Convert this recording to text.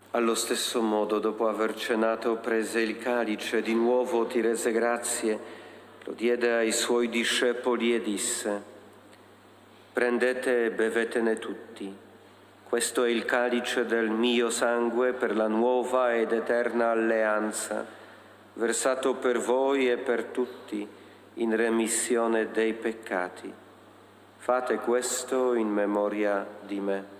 Allo stesso modo, dopo aver cenato, prese il calice, di nuovo ti rese grazie, lo diede ai suoi discepoli e disse: prendete e bevetene tutti. Questo è il calice del mio sangue per la nuova ed eterna alleanza, versato per voi e per tutti in remissione dei peccati. Fate questo in memoria di me.